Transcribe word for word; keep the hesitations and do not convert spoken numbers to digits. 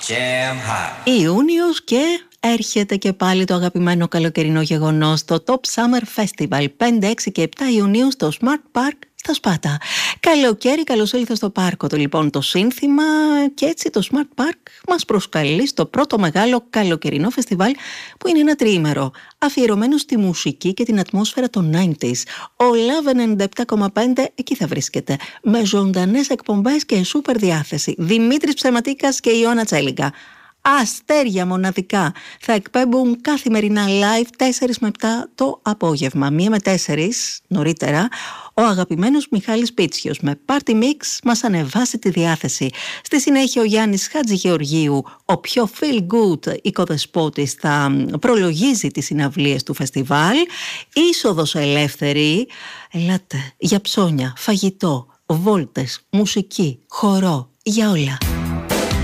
Jam hot. Ιούνιος και έρχεται και πάλι το αγαπημένο καλοκαιρινό γεγονός, το Top Summer Festival, πέντε, έξι και επτά Ιουνίου στο Smart Park στα Σπάτα. Καλοκαίρι, καλώς ήλθε στο πάρκο του λοιπόν το σύνθημα, και έτσι το Smart Park μας προσκαλεί στο πρώτο μεγάλο καλοκαιρινό φεστιβάλ, που είναι ένα τριήμερο αφιερωμένο στη μουσική και την ατμόσφαιρα των ενενήντα. Ο Love ενενήντα επτά κόμμα πέντε εκεί θα βρίσκεται, με ζωντανές εκπομπές και σούπερ διάθεση. Δημήτρης Ψεματίκας και Ιώνα Τσέλιγκα. Αστέρια μοναδικά θα εκπέμπουν καθημερινά live τέσσερις με επτά το απόγευμα. μία με τέσσερις νωρίτερα ο αγαπημένος Μιχάλης Πίτσιος με Party Mix μας ανεβάσει τη διάθεση. Στη συνέχεια ο Γιάννης Χατζηγεωργίου, ο πιο feel good οικοδεσπότης, θα προλογίζει τις συναυλίες του φεστιβάλ. Είσοδος ελεύθερη. Ελάτε για ψώνια, φαγητό, βόλτες, μουσική, χορό, για όλα.